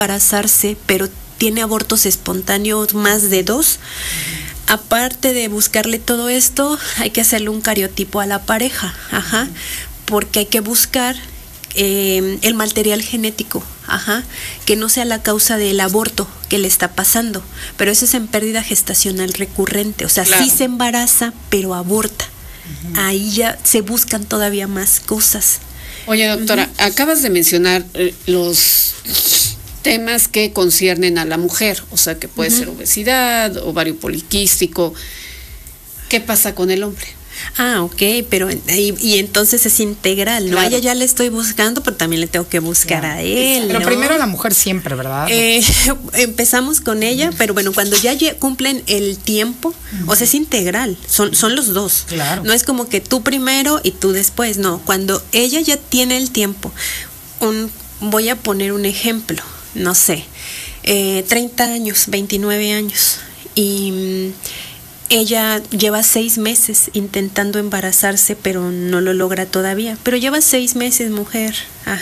embarazarse, pero tiene abortos espontáneos más de 2. Aparte de buscarle todo esto, hay que hacerle un cariotipo a la pareja, porque hay que buscar el material genético, que no sea la causa del aborto que le está pasando, pero eso es en pérdida gestacional recurrente, o sea, sí se embaraza, pero aborta. Ahí ya se buscan todavía más cosas. Oye, doctora, acabas de mencionar los temas que conciernen a la mujer, o sea, que puede ser obesidad, ovario poliquístico. ¿Qué pasa con el hombre? Ok, pero y entonces es integral, ¿no? A ella ya le estoy buscando, pero también le tengo que buscar a él, pero ¿no? primero la mujer siempre, ¿verdad? Empezamos con ella, pero bueno, cuando ya cumplen el tiempo, o sea, es integral, son los dos. Claro. No es como que tú primero y tú después, no. Cuando ella ya tiene el tiempo, voy a poner un ejemplo, no sé, 30 años, 29 años, y ella lleva 6 meses intentando embarazarse, pero no lo logra todavía. Pero lleva 6 meses, mujer.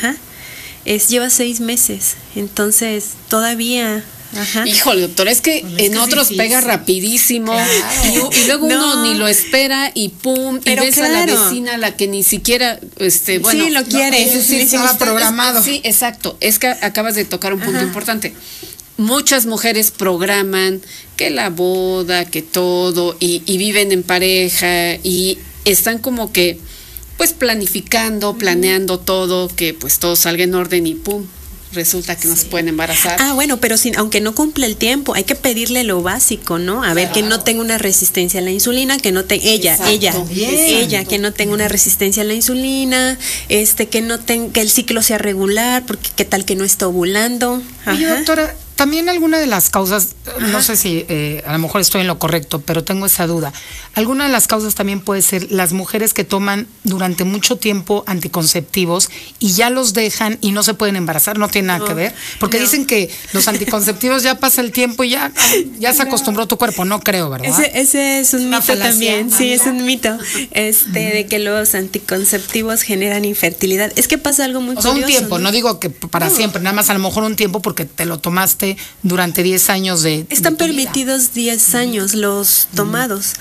Lleva 6 meses. Entonces, todavía. Híjole, doctora, es que en otros pega rapidísimo. Claro. Y luego uno ni lo espera y pum, pero y ves a la vecina, la que ni siquiera, bueno. Sí, lo quiere. Sí, estaba programado. Sí, exacto. Es que acabas de tocar un punto importante. Muchas mujeres programan que la boda, que todo, y viven en pareja y están como que pues planeando todo, que pues todo salga en orden y pum, resulta que no se pueden embarazar. Bueno, pero aunque no cumple el tiempo, hay que pedirle lo básico, ¿no? A ver, que no tenga una resistencia a la insulina, que no tenga ella, que no tenga una resistencia a la insulina, que no tenga, que el ciclo sea regular, porque qué tal que no está ovulando. Oye, doctora, también alguna de las causas, no sé si a lo mejor estoy en lo correcto, pero tengo esa duda. Alguna de las causas también puede ser las mujeres que toman durante mucho tiempo anticonceptivos y ya los dejan y no se pueden embarazar, no tiene nada que ver, porque dicen que los anticonceptivos ya pasa el tiempo y ya se acostumbró tu cuerpo, no creo, ¿verdad? Ese es un mito también, sí, es un mito, de que los anticonceptivos generan infertilidad. Es que pasa algo muy curioso. Un tiempo, no digo que para siempre, nada más a lo mejor un tiempo porque te lo tomaste durante 10 años de... Están permitidos 10 años los tomados.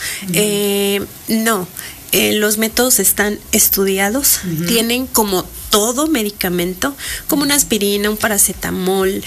No, los métodos están estudiados, tienen como todo medicamento, como una aspirina, un paracetamol,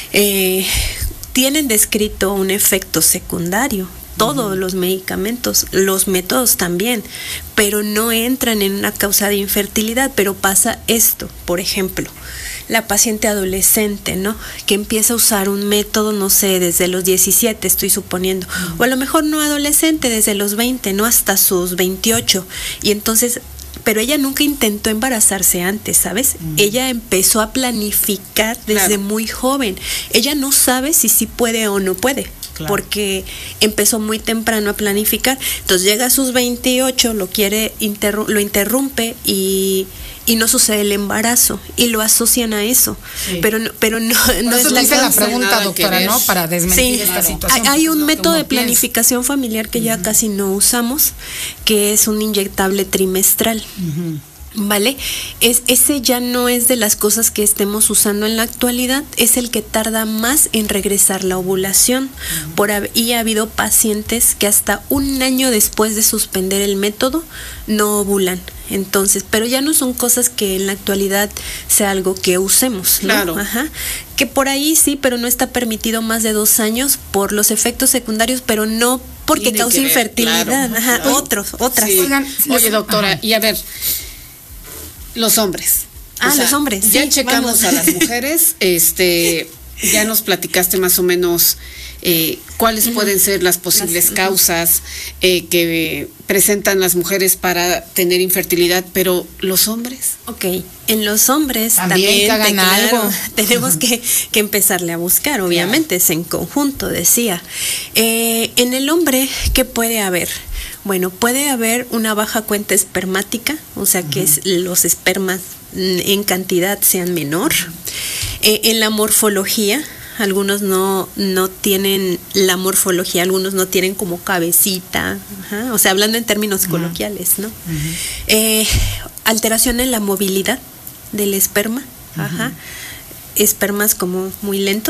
tienen descrito un efecto secundario. Todos los medicamentos, los métodos también, pero no entran en una causa de infertilidad. Pero pasa esto, por ejemplo, la paciente adolescente, ¿no? Que empieza a usar un método, no sé, desde los 17, estoy suponiendo, o a lo mejor no adolescente, desde los 20, ¿no? Hasta sus 28, y entonces, pero ella nunca intentó embarazarse antes, ¿sabes? Ella empezó a planificar desde muy joven. Ella no sabe si sí puede o no puede. Porque empezó muy temprano a planificar. Entonces llega a sus 28, lo interrumpe y no sucede el embarazo y lo asocian a eso. Pero no es la pregunta, doctora, ¿no? Para desmentir esta situación. Hay un método de planificación familiar que ya casi no usamos, que es un inyectable trimestral. ¿Vale? Ese ya no es de las cosas que estemos usando en la actualidad, es el que tarda más en regresar la ovulación. Y ha habido pacientes que hasta un año después de suspender el método no ovulan. Entonces, pero ya no son cosas que en la actualidad sea algo que usemos, ¿no? Claro. Que por ahí sí, pero no está permitido más de 2 años por los efectos secundarios, pero no porque causa infertilidad. Otras. Sí. Oye, doctora, y a ver, los hombres. Los hombres. Ya checamos a las mujeres, ya nos platicaste más o menos cuáles pueden ser las posibles causas que presentan las mujeres para tener infertilidad, pero los hombres. Ok, en los hombres también tenemos que empezarle a buscar, obviamente, es en conjunto, decía. En el hombre, ¿qué puede haber? Bueno, puede haber una baja cuenta espermática, o sea que los espermas en cantidad sean menor. En la morfología, algunos no tienen la morfología, algunos no tienen como cabecita, o sea, hablando en términos coloquiales, ¿no? Alteración en la movilidad del esperma, espermas como muy lentos.